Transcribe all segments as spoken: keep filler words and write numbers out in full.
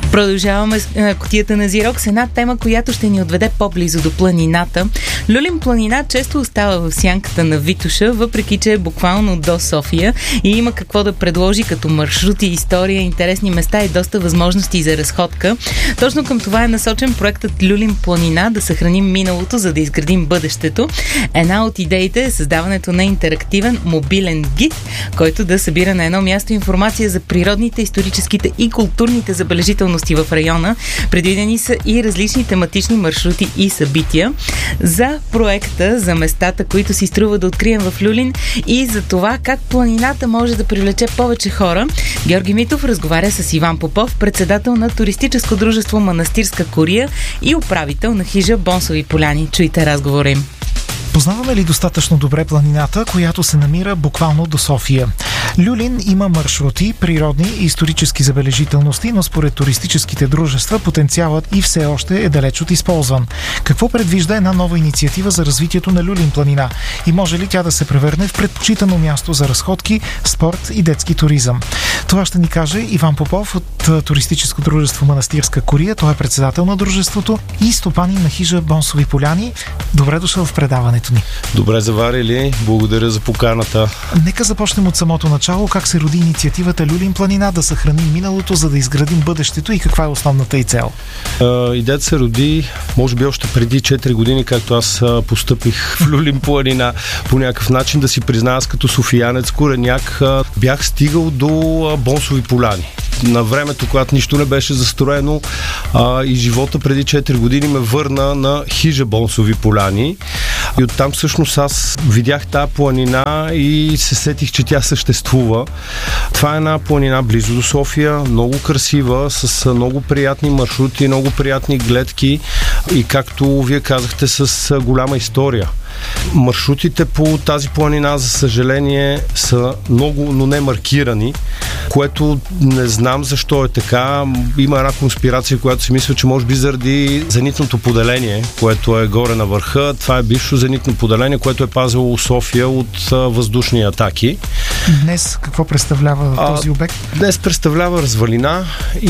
Продължаваме с кутията на Зирок с една тема, която ще ни отведе по-близо до планината. Люлин планина често остава в сянката на Витоша, въпреки че е буквално до София и има какво да предложи като маршрути, история, интересни места и доста възможности за разходка. Точно към това е насочен проектът Люлин планина, да съхраним миналото, за да изградим бъдещето. Една от идеите е създаването на интерактивен мобилен гид, който да събира на едно място информация за природните, историческите и културните забележителности в района. Предвидени са и различни тематични маршрути и събития. За проекта, за местата, които си струва да открием в Люлин и за това как планината може да привлече повече хора, Георги Митов разговаря с Иван Попов, председател на туристическо дружество Манастирска кория и управител на хижа Бонсови поляни. Чуйте разговора им. Познаваме ли достатъчно добре планината, която се намира буквално до София? Люлин има маршрути, природни и исторически забележителности, но според туристическите дружества потенциалът и все още е далеч от използван. Какво предвижда една нова инициатива за развитието на Люлин планина? И може ли тя да се превърне в предпочитано място за разходки, спорт и детски туризъм? Това ще ни каже Иван Попов от туристическо дружество Манастирска кория. Той е председател на дружеството и стопанин на хижа Бонсови поляни. Добре дошъл в предаването ни. Добре заварили, благодаря за поканата. Нека започнем от самото начало. Как се роди инициативата Люлин планина, да съхраним миналото, за да изградим бъдещето и каква е основната й цел? Uh, идеята се роди, може би още преди четири години, както аз uh, постъпих в Люлин планина по някакъв начин, да си призная, аз като софиянец, кореняк, uh, бях стигал до uh, Бонсови поляни. На времето, когато нищо не беше застроено, а, и живота преди четири години ме върна на хижа Бонсови поляни. И оттам всъщност аз видях тази планина и се сетих, че тя съществува. Това е една планина близо до София, много красива, с много приятни маршрути, много приятни гледки и, както вие казахте, с голяма история. Маршрутите по тази планина, за съжаление, са много, но не маркирани, което не знам защо е така. Има една конспирация, която си мисля, че може би заради зенитното поделение, което е горе на върха. Това е бивше зенитно поделение, което е пазило София от въздушни атаки. Днес какво представлява а, този обект? Днес представлява развалина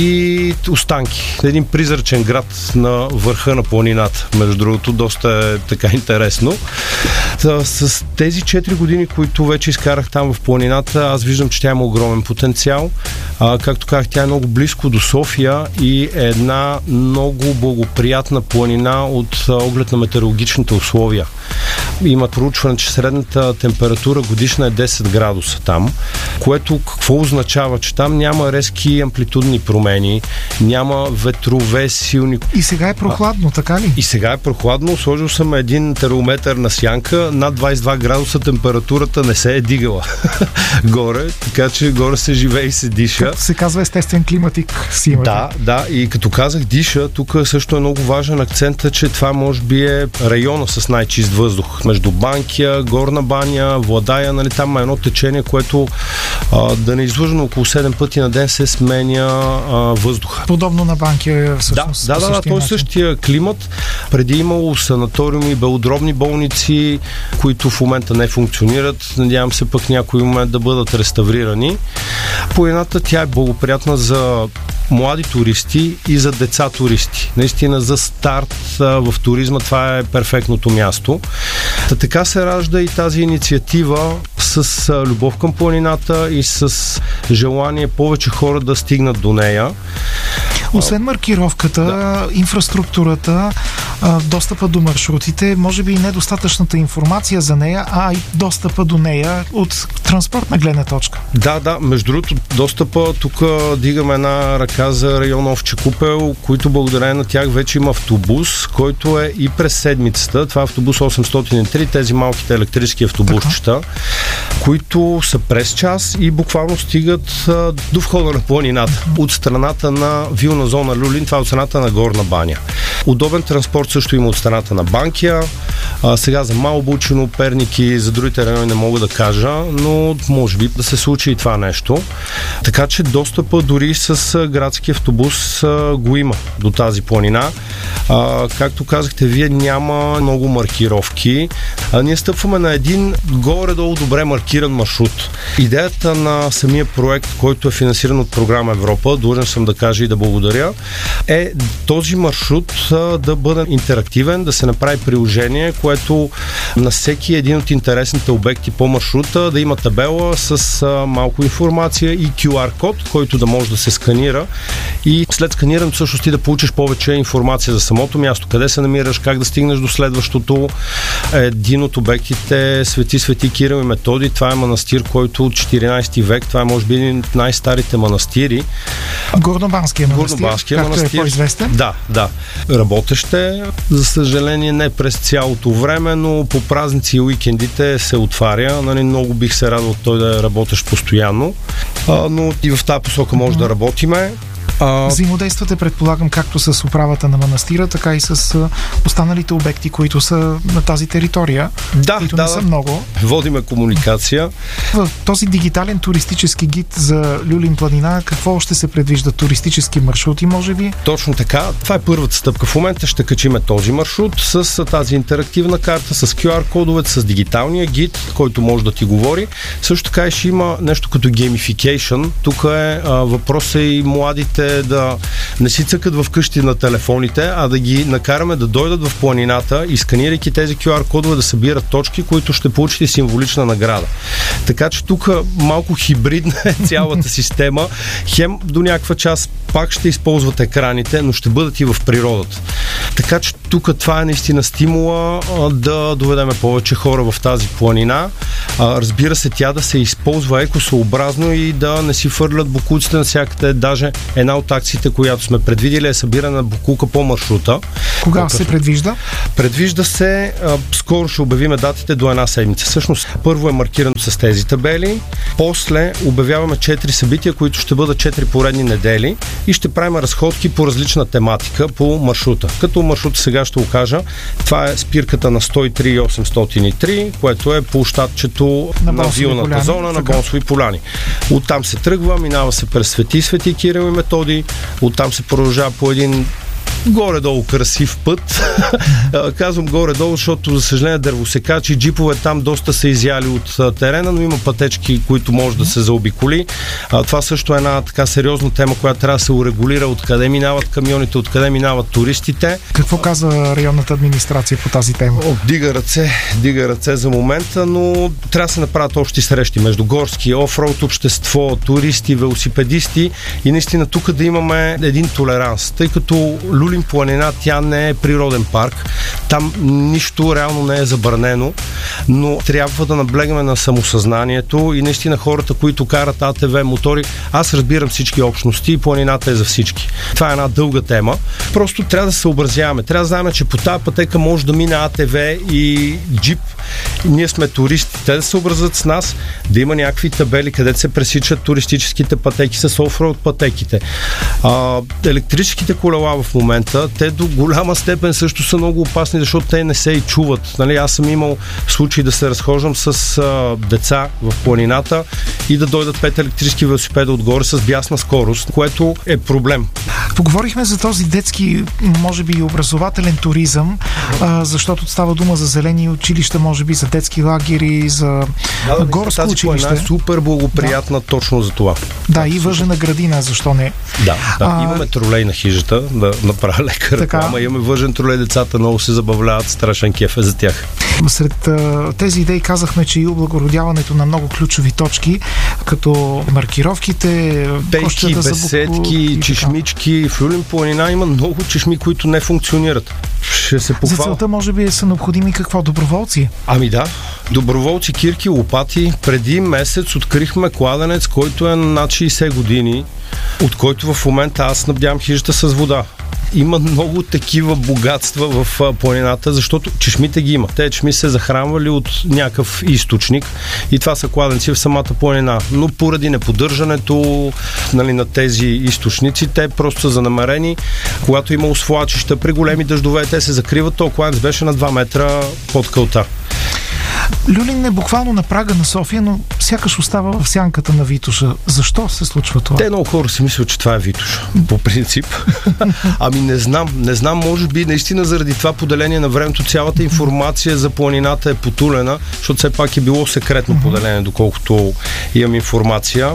и останки. Един призрачен град на върха на планината. Между другото, доста е така интересно. Та, с тези четири години, които вече изкарах там в планината, аз виждам, че тя има огромен потенциал. А, както казах, тя е много близко до София и е една много благоприятна планина от оглед на метеорологичните условия. Има проучване, че средната температура годишна е десет градуса там, което какво означава? Че там няма резки амплитудни промени, няма ветрове силни. И сега е прохладно, а, така ли? И сега е прохладно. Сложил съм един термометър на сянка, над двадесет и два градуса температурата не се е дигала горе, така че горе се живее и се диша. Като се казва естествен климатик си имате. Да, да, и като казах диша, тук също е много важен акцент, че това може би е района с най-чист въздух. Между Банкя, Горна баня, Владая, нали, там е едно течение, което а, да не излъжено около седем пъти на ден се сменя а, въздуха. Подобно на Банкя всъщност. Да, да, да, да, той е същия климат. Преди имало санаториуми, белодробни болници, които в момента не функционират. Надявам се пък някой момент да бъдат реставрирани. Планината, тя е благоприятна за млади туристи и за деца туристи. Наистина за старт а, в туризма това е перфектното място. Та така се ражда и тази инициатива с а, любов към планината и с желание повече хора да стигнат до нея. Освен маркировката, да. инфраструктурата, достъпа до маршрутите, може би и недостатъчната информация за нея, а и достъпа до нея от транспортна гледна точка. Да, да, между другото, достъпа, тук дигаме една ръка за район Овча купел, които благодарение на тях вече има автобус, който е и през седмицата. Това е автобус осемстотин и три, тези малките електрически автобусчета, така, които са през час и буквално стигат а, до входа на планината. От страната на вилна зона Люлин, това е от страната на Горна баня. Удобен транспорт също има от страната на Банкя. А, сега за Малбучино, Перник и за другите райони не мога да кажа, но може би да се случи и това нещо. Така че достъпа дори с градски автобус а, го има до тази планина. А, както казахте, вие няма много маркировки. А, ние стъпваме на един горе-долу добре маркиран маршрут. Идеята на самия проект, който е финансиран от програма Европа, длъжен съм да кажа и да благодаря, е този маршрут а, да бъде интерактивен, да се направи приложение, което на всеки един от интересните обекти по маршрута да има табела с а, малко информация и кю ар код, който да може да се сканира и след сканирането всъщност ти да получиш повече информация за самото място, къде се намираш, как да стигнеш до следващото. Един от обектите Свети Свети Кирил и Методий, това е манастир, който от четиринайсети век, това е може би един от най-старите манастири. Горнобанския манастир, Горнобанския както манастир, е по-известен. Да, да. Работещ е, за съжаление не през цялото време, но по празници и уикендите се отваря. Нали, много бих се радвал той да е работещ постоянно, а, но и в тази посока може mm-hmm. да работиме. А... Взаимодействате, предполагам, както с управата на манастира, така и с останалите обекти, които са на тази територия, да, които да, не са много. Водиме комуникация. В този дигитален туристически гид за Люлин планина, какво ще се предвижда? Туристически маршрути, може би? Точно така. Това е първата стъпка. В момента ще качиме този маршрут с тази интерактивна карта, с кю ар кодовете, с дигиталния гид, който може да ти говори. Също така ще има нещо като gamification. Тук е а, въпросът и младите да не си цъкат в къщи на телефоните, а да ги накараме да дойдат в планината и сканирайки тези кю ар кодове да събират точки, които ще получите символична награда. Така че тук малко хибридна е цялата система. Хем до някаква част пак ще използват екраните, но ще бъдат и в природата. Така че тук това е наистина стимула а, да доведеме повече хора в тази планина. А, разбира се, тя да се използва екосъобразно и да не си фърлят бокуците навсякъде. Даже една от акциите, която сме предвидили, е събиране на бокука по маршрута. Кога Тока, се предвижда? Предвижда се, а, скоро ще обявиме датите до една седмица. Всъщност, първо е маркирано с тези табели, после обявяваме четири събития, които ще бъдат четири поредни недели и ще правим разходки по различна тематика по маршрута. Като маршрута сега ще го кажа, това е спирката на сто и три и осемстотин и три, което е площадчето на, на вилната зона на Бонсови поляни. Оттам се тръгва, минава се през Свети Свети Кирил и Методий, оттам се продължава по един горе-долу красив път. Казвам горе-долу, защото за съжаление дървосекачи, джипове там доста са изяли от терена, но има пътечки, които може да се заобиколи. А, това също е една така сериозна тема, която трябва да се урегулира, откъде минават камионите, откъде минават туристите. Какво казва районната администрация по тази тема? О, дига ръце, дига ръце за момента, но трябва да се направят общи срещи между горски, офроуд общество, туристи, велосипедисти и наистина тук да имаме един толеранс, тъй като Люлин планина, тя не е природен парк. Там нищо реално не е забранено, но трябва да наблегнем на самосъзнанието и наистина хората, които карат а те ви мотори, аз разбирам всички общности и планината е за всички. Това е една дълга тема. Просто трябва да се съобразяваме. Трябва да знаем, че по тази пътека може да мине а те ви и джип. Ние сме туристи. Те да се съобразят с нас, да има някакви табели, където се пресичат туристическите пътеки с офроуд пътеките. А, електрическите колела в момента, те до голяма степен също са много опасни, защото те не се и чуват. Нали, аз съм имал случай да се разхождам с а, деца в планината и да дойдат пет електрически велосипеда отгоре с бясна скорост, което е проблем. Поговорихме за този детски, може би и образователен туризъм, а, защото става дума за зелени училища, може би за детски лагери, за да, горско тази училище. Тази е супер благоприятна, да. Точно за това. Да, и въжена градина, защо не? Да, да. А, имаме тролей на хижата, да направя лека реклама. Имаме въжен тролей, децата много се забавляват, страшен кеф е за тях. Сред а, тези идеи казахме, че и облагородяването на много ключови точки, като маркировките, пейки, беседки, чешмички. В Люлин планина има много чешми, които не функционират. Ще се похваля. За целта може би са необходими какво? Доброволци? Ами да, доброволци, кирки, лопати. Преди месец открихме кладенец, който е над шейсет години, от който в момента аз снабдявам хижата с вода. Има много такива богатства в планината, защото чешмите ги има. Те чешми се захранвали от някакъв източник и това са кладенци в самата планина. Но поради неподдържането, нали, на тези източници, те просто са занамерени. Когато има свлачища, при големи дъждове, те се закриват. То кладенец беше на два метра под кълта. Люлин е буквално на прага на София, но сякаш остава в сянката на Витоша. Защо се случва това? Те много хора си мислят, че това е Витоша, по принцип. Ами не знам, не знам, може би наистина заради това поделение на времето цялата информация за планината е потулена, защото все пак е било секретно поделение, доколкото имам информация.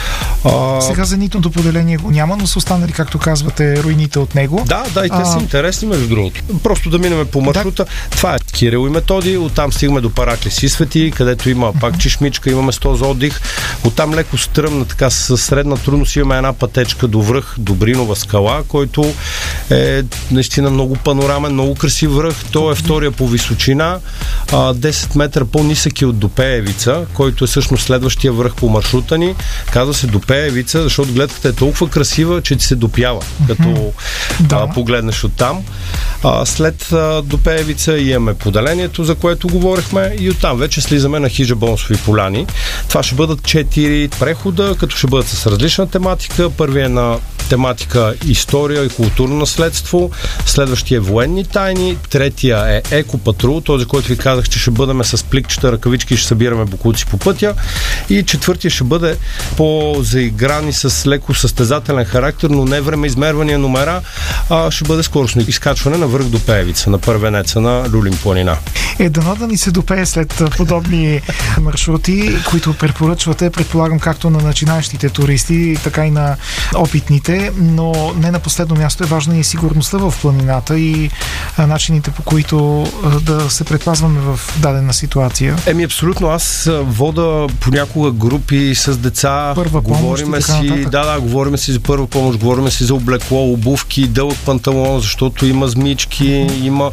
А... Сега зенитното поделение го няма, но са останали, както казвате, руините от него. Да, да, и те а... са интересни, между другото. Просто да минем по маршрута. Да. Това е Кирил и Методий, оттам стигаме до Параклис и Свети, където има пак чешмичка, има место за отдих. Оттам леко стръмна, така с средна трудност имаме една пътечка до връх Добринова скала, който е наистина много панорамен, много красив връх. Той е втория по височина, десет метра по-нисък е от Допеевица, който е всъщност следващия връх по маршрута ни. Казва се Допеевица, защото гледката е толкова красива, че ти се допява, като да. а, погледнеш оттам. А, след а, Допеевица имаме поделението, за което говорихме, и оттам вече слизаме на Хижа Бонсови поляни. Това ще бъдат четири прехода, като ще бъдат с различна тематика. Първият е на тематика история и културно наследство, следващия е военни тайни, третия е екопатрул, този, който ви казах, че ще бъдем с пликчета, ръкавички и ще събираме боклуци по пътя, и четвъртия ще бъде по-заиграни с леко състезателен характер, но не време измервания номера, а ще бъде скоростно изкачване на връх Допеевица, на първенеца на Люлин планина. Е, дано да ни се допее след подобни маршрути, които препоръчвате, предполагам, както на начинаещите туристи, така и на опитните, но не на последно място е важна и сигурността в планината и начините, по които да се предпазваме в дадена ситуация. Еми, абсолютно. Аз вода понякога групи с деца. Първа помощ, говориме си, да, да, говориме си за първа помощ, говориме си за облекло, обувки, дълъг панталон, защото има змички, има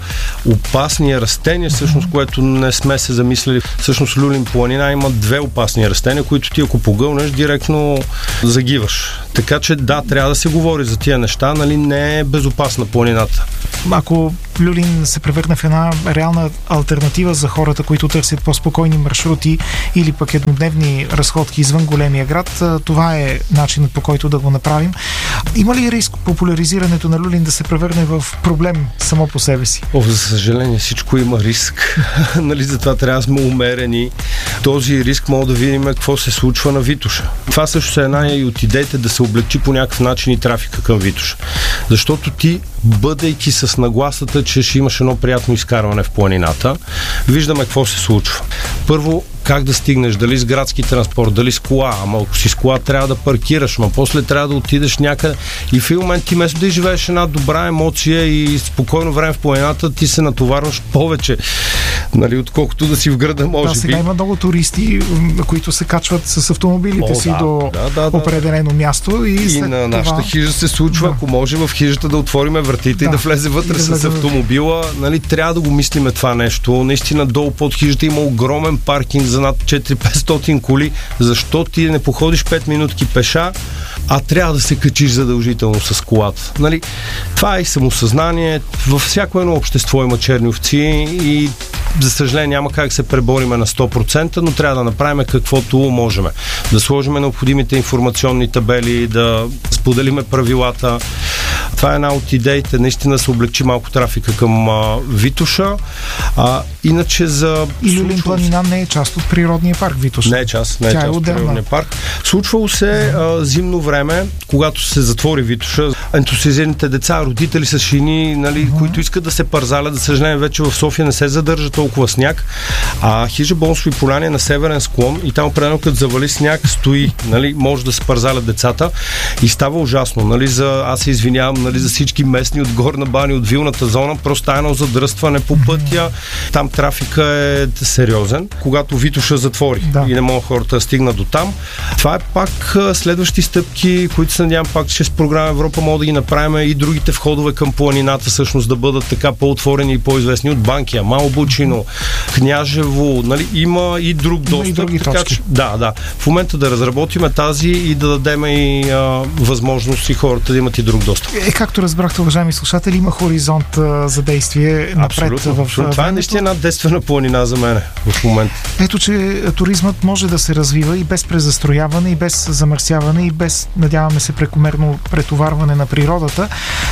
опасни растения, всъщност, което не сме се замислили. Всъщност Люлин планина има две опасни растения, които ти ако погълнеш, директно загиваш. Така че да, трябва да се говори за тия неща, нали, не е безопасна планината. Ако Люлин се превърне в една реална алтернатива за хората, които търсят по-спокойни маршрути или пък еднодневни разходки извън големия град, това е начинът, по който да го направим. Има ли риск популяризирането на Люлин да се превърне в проблем само по себе си? О, за съжаление, всичко има риск. Нали, затова трябва да сме умерени. Този риск мога да видим какво се случва на Витоша. Това също е една и от идеите да се облегчи по някакъв начин и трафика към Витоша. Защото ти, бъдейки с нагласата, че ще имаш едно приятно изкарване в планината, виждаме какво се случва. Първо, как да стигнеш, дали с градски транспорт, дали с кола, ама ако си с кола трябва да паркираш, ама после трябва да отидеш някъде и в един момент ти вместо да изживееш една добра емоция и спокойно време в планината, ти се натоварваш повече, нали, отколкото да си в града, може да, би. Сега има много туристи, които се качват с автомобилите О, си да, до да, да, да, определено място и, и на нашата това... хижа се случва, да. Ако може в хижата да отвориме вратите, да, и да влезе вътре да с влезе автомобила, нали, трябва да го мислиме това нещо. Наистина долу под хижата има огромен паркинг за над четири-петстотин коли. Защо ти не походиш пет минутки пеша, а трябва да се качиш задължително с колата? Нали, това е и самосъзнание. Във всяко едно общество има черни овци и за съжаление няма как да се пребориме на сто процента, но трябва да направим каквото можем. Да сложим необходимите информационни табели, да споделиме правилата. Това е една от идеите, наистина се облегчи малко трафика към а, Витоша. А, иначе за... И Люлин планина не е част от природния парк Витоша. Не е част, не е част е от природния парк. Случвало се а, зимно време, когато се затвори Витоша, ентусиазираните деца, родители с шини, нали, uh-huh. които искат да се парзалят. За съжаление, вече в София не се задържа толкова сняг. А Хижа Бонсови поляни е на северен склон и там определено като завали сняг стои, нали, може да се парзалят децата и става ужасно. Нали, за, аз се извинявам, нали, за всички местни от Горна баня, от вилната зона, просто едно задръстване по пътя. Там трафика е сериозен. Когато Витоша затвори да. И не могат хората да стигнат до там. Това е пак следващи стъпки, които се надявам пак, че с програма Европа мога да ги направим и другите входове към планината всъщност да бъдат така по-отворени и по-известни от Банкия, Малбучино, Княжево, нали, има и друг достъп. И други така, че, да, да. В момента да разработиме тази и да дадем и а, възможност и хората да имат и друг достъп. Е, както разбрахте, уважаеми слушатели, има хоризонт а, за действие напред. Абсолютно, в това е наистина една действена планина за мен в момента. Ето, че туризмът може да се развива и без презастрояване, и без замърсяване, и без, надяваме се, прекомерно претоварване на природата.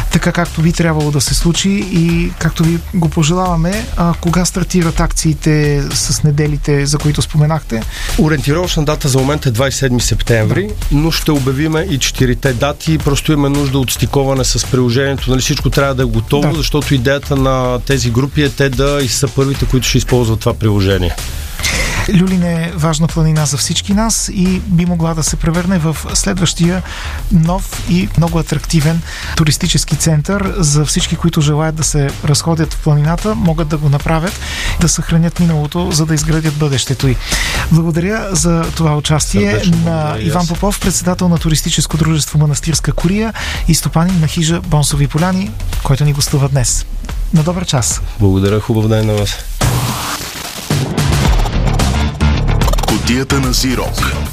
така както би трябвало да се случи и както ви го пожелаваме. А кога стартират акциите с неделите, за които споменахте? Ориентировъчна дата за момент е двадесет и седми септември, да. Но ще обявиме и четирите дати. Просто има нужда от стиковане с приложението. Нали, всичко трябва да е готово, да. Защото идеята на тези групи е те да и са първите, които ще използват това приложение. Люлин е важна планина за всички нас и би могла да се превърне в следващия нов и много атрактивен туристически център за всички, които желаят да се разходят в планината, могат да го направят, да съхранят миналото, за да изградят бъдещето й. Благодаря за това участие Сърдечно, на Иван Попов, председател на туристическо дружество Манастирска Кория и стопанин на хижа Бонсови поляни, който ни гостува днес. На добър час! Благодаря, хубав ден на вас! Кутията на Зирок.